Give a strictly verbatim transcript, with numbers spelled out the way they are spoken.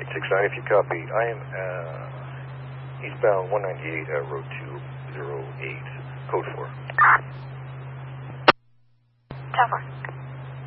eight six nine, if you copy, I am uh, eastbound one ninety-eight, uh, road two oh eight, code four. ten four.